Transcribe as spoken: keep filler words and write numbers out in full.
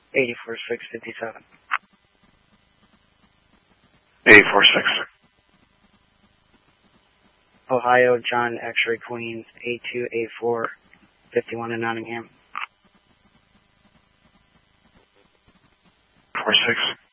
eight four six five seven. eight four six. Ohio, John X-Ray Queen, eight two eight four, fifty-one in Nottingham. four six.